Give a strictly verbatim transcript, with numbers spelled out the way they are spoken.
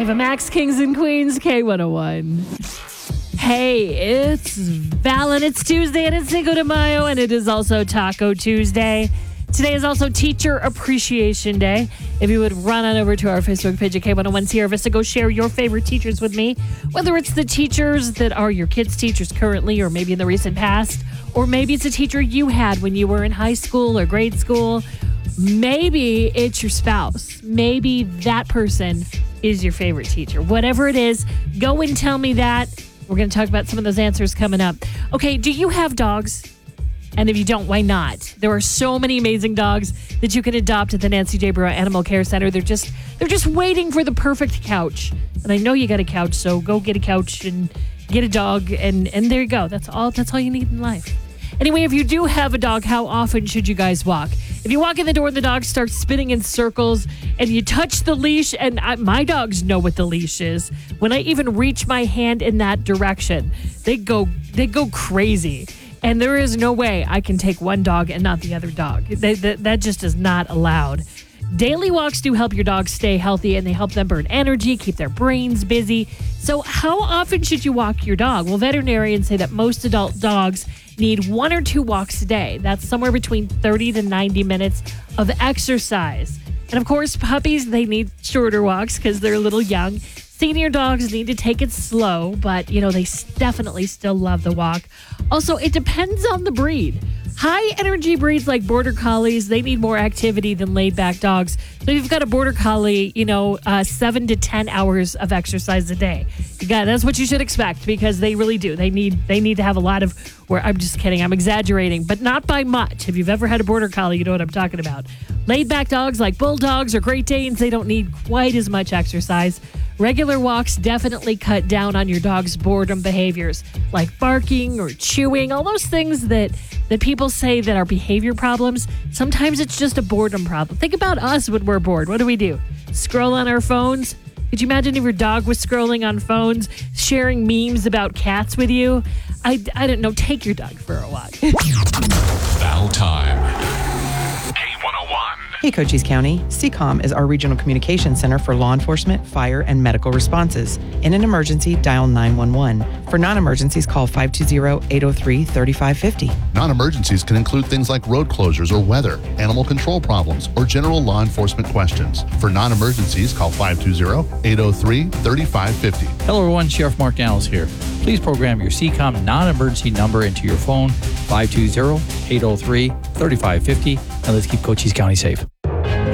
Ava Max, Kings and Queens, K one oh one. Hey, it's Val, and it's Tuesday, and it's Cinco de Mayo, and it is also Taco Tuesday. Today is also Teacher Appreciation Day. If you would run on over to our Facebook page at K one oh one Sierra Vista, go share your favorite teachers with me, whether it's the teachers that are your kids' teachers currently or maybe in the recent past, or maybe it's a teacher you had when you were in high school or grade school. Maybe it's your spouse. Maybe that person is your favorite teacher. Whatever it is, go and tell me that. We're going to talk about some of those answers coming up. Okay, do you have dogs? And if you don't, why not? There are so many amazing dogs that you can adopt at the Nancy J. Burrow Animal Care Center. They're just they're just waiting for the perfect couch. And I know you got a couch, so go get a couch and get a dog, and and there you go. That's all that's all you need in life. Anyway, if you do have a dog, how often should you guys walk? If you walk in the door and the dog starts spinning in circles and you touch the leash, and I, my dogs know what the leash is. When I even reach my hand in that direction, they go they go crazy. And there is no way I can take one dog and not the other dog. They, that, that just is not allowed. Daily walks do help your dogs stay healthy, and they help them burn energy, keep their brains busy. So how often should you walk your dog? Well, veterinarians say that most adult dogs need one or two walks a day. That's somewhere between thirty to ninety minutes of exercise. And of course, puppies, they need shorter walks because they're a little young. Senior dogs need to take it slow, but, you know, they definitely still love the walk. Also, it depends on the breed. High-energy breeds like Border Collies, they need more activity than laid-back dogs. So you've got a Border Collie, you know, uh, seven to ten hours of exercise a day. You got that's what you should expect, because they really do. They need they need to have a lot of, where I'm just kidding, I'm exaggerating, but not by much. If you've ever had a Border Collie, you know what I'm talking about. Laid-back dogs like Bulldogs or Great Danes, they don't need quite as much exercise. Regular walks definitely cut down on your dog's boredom behaviors, like barking or chewing, all those things that, that people say that are behavior problems. Sometimes it's just a boredom problem. Think about us when we're bored. What do we do? Scroll on our phones? Could you imagine if your dog was scrolling on phones, sharing memes about cats with you? I, I don't know. Take your dog for a walk. Val time. Hey, Cochise County. C COM is our regional communication center for law enforcement, fire, and medical responses. In an emergency, dial nine one one. For non-emergencies, call five two zero, eight zero three, three five five zero. Non-emergencies can include things like road closures or weather, animal control problems, or general law enforcement questions. For non-emergencies, call five two zero, eight zero three, three five five zero. Hello, everyone. Sheriff Mark Daniels here. Please program your C COM non-emergency number into your phone, five two zero, eight zero three, three five five zero, and let's keep Cochise County safe.